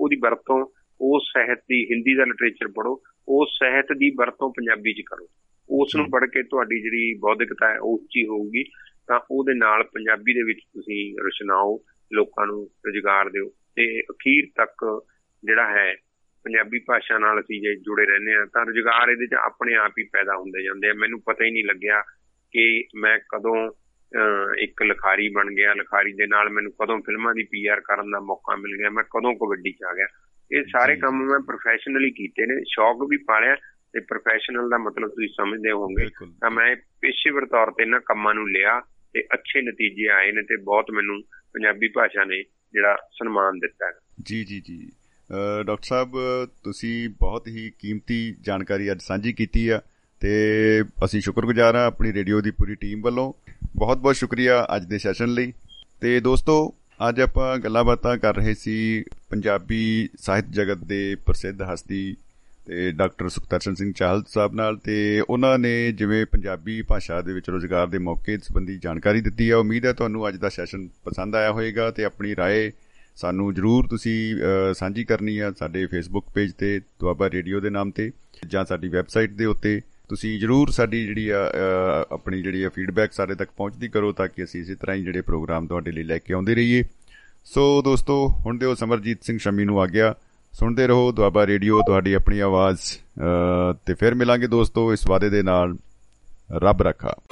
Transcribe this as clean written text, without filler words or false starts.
ਉਹਦੀ ਵਰਤੋਂ ਉਸ ਸਾਹਿਤ ਦੀ, ਹਿੰਦੀ ਦਾ ਲਿਟਰੇਚਰ ਪੜ੍ਹੋ, ਉਸ ਸਾਹਿਤ ਦੀ ਵਰਤੋਂ ਪੰਜਾਬੀ 'ਚ ਕਰੋ। ਉਸ ਨੂੰ ਪੜ੍ਹ ਕੇ ਤੁਹਾਡੀ ਜਿਹੜੀ ਬੌਧਿਕਤਾ ਹੈ ਉਹ ਉੱਚੀ ਹੋਊਗੀ, ਤਾਂ ਉਹਦੇ ਨਾਲ ਪੰਜਾਬੀ ਦੇ ਵਿੱਚ ਤੁਸੀਂ ਰਚਨਾਓ, ਲੋਕਾਂ ਨੂੰ ਰੁਜ਼ਗਾਰ ਦਿਓ, ਤੇ ਅਖੀਰ ਤੱਕ ਜਿਹੜਾ ਹੈ ਪੰਜਾਬੀ ਭਾਸ਼ਾ ਨਾਲ ਅਸੀਂ ਜੇ ਜੁੜੇ ਰਹਿੰਦੇ ਹਾਂ ਤਾਂ ਰੁਜ਼ਗਾਰ ਇਹਦੇ 'ਚ ਆਪਣੇ ਆਪ ਹੀ ਪੈਦਾ ਹੁੰਦੇ ਜਾਂਦੇ ਆ। ਮੈਨੂੰ ਪਤਾ ਹੀ ਨਹੀਂ ਲੱਗਿਆ ਕਿ ਮੈਂ ਕਦੋਂ ਇੱਕ ਲਿਖਾਰੀ ਬਣ ਗਿਆ, ਲਿਖਾਰੀ ਦੇ ਨਾਲ ਮੈਨੂੰ ਕਦੋਂ ਫਿਲਮਾਂ ਦੀ PR ਕਰਨ ਦਾ ਮੌਕਾ ਮਿਲ ਗਿਆ, ਮੈਂ ਕਦੋਂ ਕਬੱਡੀ 'ਚ ਆ ਗਿਆ। ਇਹ ਸਾਰੇ ਕੰਮ ਮੈਂ ਪ੍ਰੋਫੈਸ਼ਨਲੀ ਕੀਤੇ ਨੇ, ਸ਼ੌਕ ਵੀ ਪਾਲਿਆ, ਤੇ ਪ੍ਰੋਫੈਸ਼ਨਲ ਦਾ ਮਤਲਬ ਤੁਸੀਂ ਸਮਝਦੇ ਹੋਵੋਗੇ। ਤਾਂ ਮੈਂ ਪੇਸ਼ੇਵਰ ਤੌਰ ਤੇ ਇਹਨਾਂ ਕੰਮਾਂ ਨੂੰ ਲਿਆ ਤੇ ਅੱਛੇ ਨਤੀਜੇ ਆਏ ਨੇ, ਤੇ ਬਹੁਤ ਮੈਨੂੰ ਪੰਜਾਬੀ ਭਾਸ਼ਾ ਨੇ ਜਿਹੜਾ ਸਨਮਾਨ ਦਿੱਤਾ ਹੈ। ਜੀ ਜੀ ਜੀ ਡਾਕਟਰ ਸਾਹਿਬ, ਤੁਸੀਂ ਬਹੁਤ ਹੀ ਕੀਮਤੀ ਜਾਣਕਾਰੀ ਅੱਜ ਸਾਂਝੀ ਕੀਤੀ ਆ, ਤੇ ਅਸੀਂ ਸ਼ੁਕਰਗੁਜ਼ਾਰ ਹਾਂ ਆਪਣੀ ਰੇਡੀਓ ਦੀ ਪੂਰੀ ਟੀਮ ਵੱਲੋਂ। ਬਹੁਤ ਬਹੁਤ ਸ਼ੁਕਰੀਆ ਅੱਜ ਦੇ ਸੈਸ਼ਨ ਲਈ। ਤੇ ਦੋਸਤੋ, ਅੱਜ ਆਪਾਂ ਗੱਲਾਂ ਬਾਤਾਂ ਕਰ ਰਹੇ ਸੀ ਪੰਜਾਬੀ ਸਾਹਿਤ ਜਗਤ ਦੇ ਪ੍ਰਸਿੱਧ ਹਸਤੀ ਤੇ ਡਾਕਟਰ ਸੁਖਦਰਸ਼ਨ ਸਿੰਘ ਚਾਹਲ ਸਾਹਿਬ ਨਾਲ, ਤੇ ਉਹਨਾਂ ਨੇ ਜਿਵੇਂ ਪੰਜਾਬੀ ਭਾਸ਼ਾ ਦੇ ਵਿੱਚ ਰੁਜ਼ਗਾਰ ਦੇ ਮੌਕੇ ਸੰਬੰਧੀ ਜਾਣਕਾਰੀ ਦਿੱਤੀ ਹੈ। ਉਮੀਦ ਹੈ ਤੁਹਾਨੂੰ ਅੱਜ ਦਾ ਸੈਸ਼ਨ ਪਸੰਦ ਆਇਆ ਹੋਏਗਾ, ਤੇ ਆਪਣੀ ਰਾਏ ਸਾਨੂੰ ਜ਼ਰੂਰ ਤੁਸੀਂ ਸਾਂਝੀ ਕਰਨੀ ਆ ਸਾਡੇ ਫੇਸਬੁੱਕ ਪੇਜ ਤੇ ਦੁਆਬਾ ਰੇਡੀਓ ਦੇ ਨਾਮ ਤੇ, ਜਾਂ ਸਾਡੀ ਵੈਬਸਾਈਟ ਦੇ ਉੱਤੇ ਤੁਸੀਂ ਜ਼ਰੂਰ ਸਾਡੀ ਜਿਹੜੀ ਆ ਆਪਣੀ ਜਿਹੜੀ ਆ ਫੀਡਬੈਕ ਸਾਡੇ ਤੱਕ ਪਹੁੰਚਦੀ ਕਰੋ, ਤਾਂ ਕਿ ਅਸੀਂ ਇਸੇ ਤਰ੍ਹਾਂ ਹੀ ਜਿਹੜੇ ਪ੍ਰੋਗਰਾਮ ਤੁਹਾਡੇ ਲਈ ਲੈ ਕੇ ਆਉਂਦੇ ਰਹੀਏ। ਸੋ ਦੋਸਤੋ, ਹੁਣ ਦਿਓ ਸਮਰਜੀਤ ਸਿੰਘ ਸ਼ਮੀ ਨੂੰ ਆਗਿਆ। ਸੁਣਦੇ ਰਹੋ ਦੁਆਬਾ ਰੇਡੀਓ, ਤੁਹਾਡੀ ਆਪਣੀ ਆਵਾਜ਼। ਤੇ ਫਿਰ ਮਿਲਾਂਗੇ ਦੋਸਤੋ ਇਸ ਵਾਅਦੇ ਦੇ ਨਾਲ। ਰੱਬ ਰੱਖਾ।